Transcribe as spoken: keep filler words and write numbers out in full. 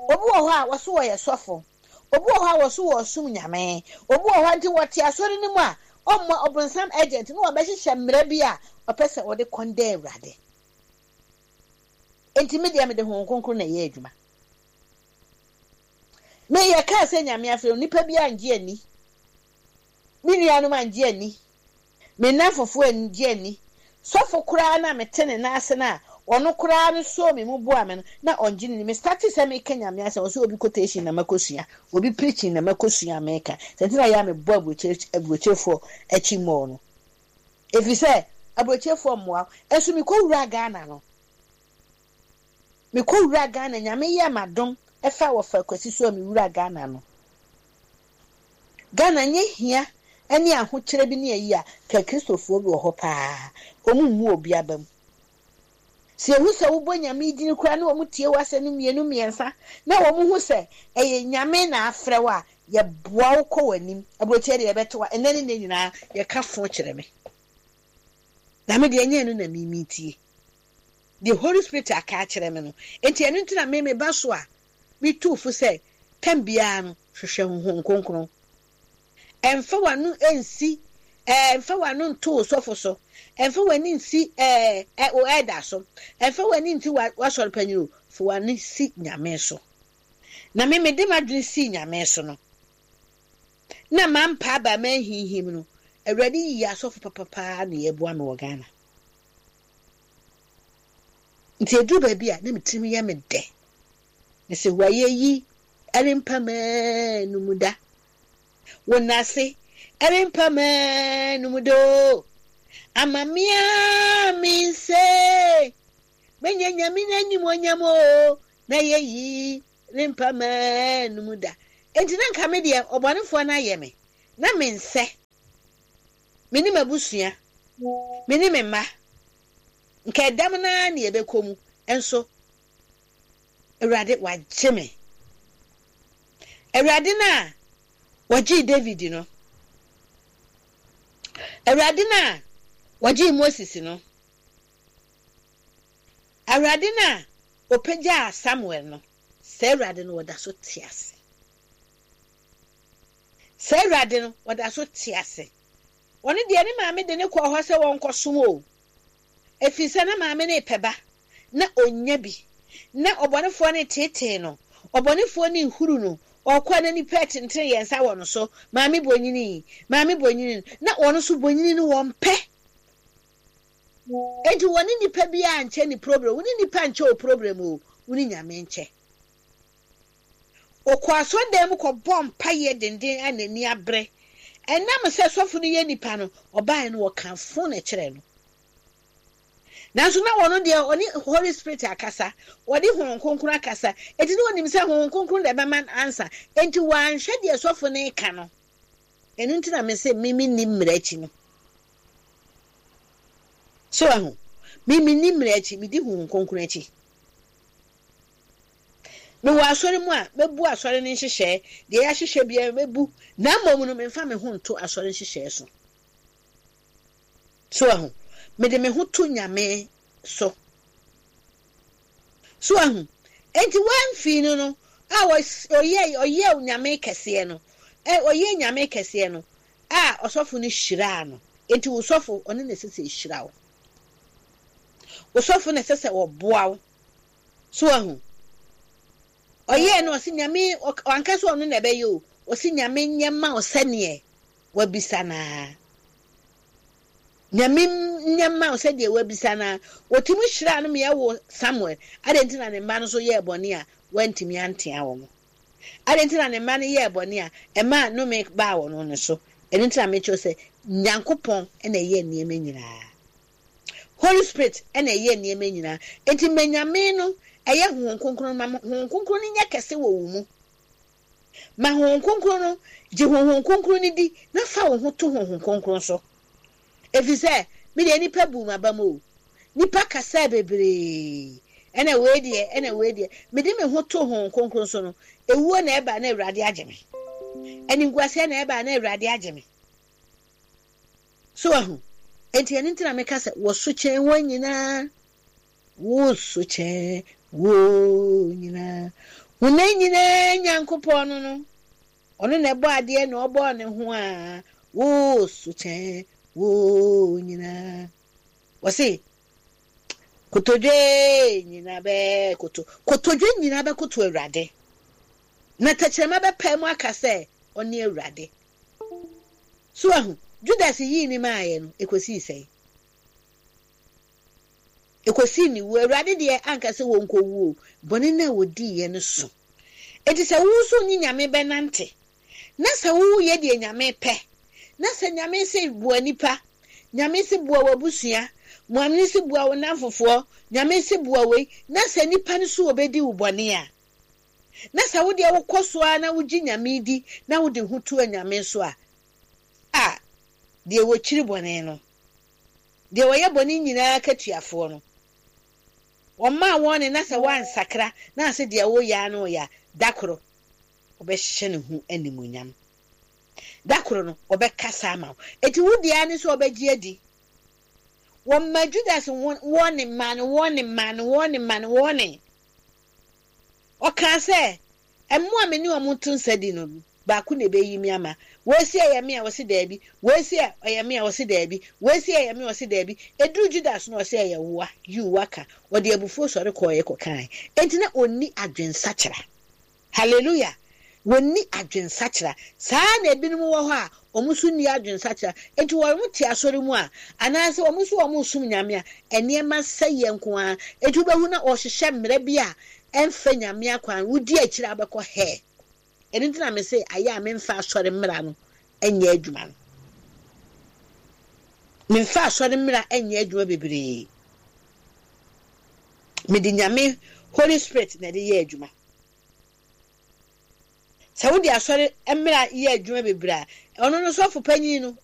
obi wo ha wo so wo ye sofo obi wo ha wo so wo sum nyame obi wo ha nti wote asori ni mu a omma obonsam agent no obe hihye mmra bi a opese wo de konda Awurade enti me de me de ho konkro na ye adwuma me ye ka se nyame afre nipa bi anje ani me nuanu anje ani me nafofo anje ani sofo kura na metene na ase na ono kura no so me mu boa me na onje ni me start se me kenya me ase so obi quotation na makosua obi preaching na makosua meka sentina ya me boa broche brochefo achi mo no efi se abrochefo moa esu me ko wura Ghana no me ko wura Ghana nyame ye madom efa wo fa kwasi so me wura Ghana no Ghana nye hia eni ahokyere bi ne ayi a ka Kristofo bi wo ho pa omu mu obi abam se hu se wo bonya me di kura na wo mutie wase no mienu miensa na wo mu hu se eye nyame na afre wa ye boa wo ko wanim abroche de ye beto enani ne nyina ye ka fo kyere me na me de anya no na mi mitie the Holy Spirit aka kyere me no enti enu ntina me me ba so a mi tu fu se tambia no hwehwe honhon konkron emfa wanu ensi eh emfa wanu nto sofo so emfa wani nsi eh o eda so emfa wani nti wa sori panyu fo wani si nyame so na me me de madwin si nyame so no na mampa ba ma hihim no Awurade yi asofo papapa na ye boa me wo Ghana nti edu ba bia na metimi ye me de ne se waye yi erimpa ma numuda wonase erimpa ma numudo amamia minse menyanya minanyi monyamo na ye yi rimpa ma numuda enti na nka me de obonefo na ye me na mense meni mabusua meni memma nka dam na na ye bekomu enso Awurade wagye Awurade na wagye David no Awurade na wagye Moses no Awurade na opagya Samuel no se Awurade no wada so tiase se Awurade no wada so tiase woni de ne maame de ne kwa ho se won kosom o efise na maame ne peba na onya bi na obonefo ne tete no obonefo ne huru no okwa na ni pet ntre yensa won so maame bonyini maame bonyini na won so bonyini no won pe enti woni nipa bi a nche ni problem woni nipa nche o problem o woni nyame nche okwa so dem ko bom paye denden anani abre enam se sofu no ye nipa no obae no wokanfo na kire no nanso na wono de oni Holy Spirit akasa wodi hon konkro akasa enti no onim se hon konkro de be man answer enti wan hwe de sofu no ka no enu ntina me se mimi ni mrachi no so ahu mimi ni mrachi mi di hon konkro achi me wa asori mu a mebu asori ne nhihye de ya hihye bia mebu na mmom no me fa me ho nto asori nhihye so so ahu me de me ho to nyame so so ahu enti wan fi no no a oye oye nyame kese no e oye nyame kese no a osofo no hira no enti osofo one ne sese hira wo osofo ne sese wo boa wo so ahu oye no osi nyame wankase onu na be yo osi nyame nyema osane wabisa na nyame nyema osade wabisa na otimi hira no me yawo Samuel adentina ne mba no so ye bone a wantimi antia wo mo adentina ne mba no ye bone a ema no me ba wo no ne so edentina me cho se nyankopon na ye niema nyina Holy Spirit na ye niema nyina enti menyame no eye hon konkron ma hon konkron ni nya kese wo mu ma hon konkron no je hon konkron ni di na fa wo ho to hon konkron so efise me de ni pabu ma ba mo ni pa kasa bebre ena we de ena we de me de me ho to hon konkron so no ewuo na eba na Awurade ageme eni nguase na eba na Awurade ageme so ahu enti eni ntina me kasa wo so chen wanyina wo so chen wo nyina Hune nyina Nyankopon no. Ono na ebo ade na obo ne ho a. Wo suche wo nyina. Wasi kotodwe nyina be koto. Kotodwe nyina be koto Awurade. Na tachrema be pemu aka se oni Awurade. So ahu Judas yi ni maaye no ekosi sei. Ekosi ni wo Awurade de anka se wonko wu bone na wodi ye no so. Enti se wo so ni nyame be nante. Na se wo ye de nyame pe. Na se nyame se bua nipa. Nyame se bua wabusua. Mwamni se bua wonafofo. Nyame se bua we. Na se nipa ni so obedi wo bone a. Na se wo de wo koso a na wo gi nyame di na wo de hutu a nyame so a. Ah, de wo chiri bone no. De wo ye bone nyina katuafo no. Woma wone na se wan sakra na se de wo ya no ya dakoro obehye ne hu animunyam. Dakoro no obekasa ama. Eti wo dia ne so obegie adi. Woma Judas wone man wone man wone man wone. Oka se emu ameni omutun sadi no ba ku ne beyi mi ama. Wesi ayame a wose daabi, wesi ayame a wose daabi, wesi ayame a wose daabi. Edru Judas no wose ayewa, you waka, wo de abufo sore koye kokan. Enti na onni adwensachera. Hallelujah. Wonni adwensachera. Saa na ebinum wo ho a, omusu ni adwensachera. Enti wo mu ti asori mu a, anase omusu wo mu sum nyame a, enema saye nko a, enti wo behu na o hyehye mmere bi a, emfa nyame akwan, wudi akira abekọ he. Enti na me say aya me mfa asori mmra no enye adwuma no. Me mfa asori mmra enye adwuma bebre. Me di nyame Holy Spirit na de ye adwuma. Sa wodi asori mmra ye adwuma bebre a ono no sofo panyin no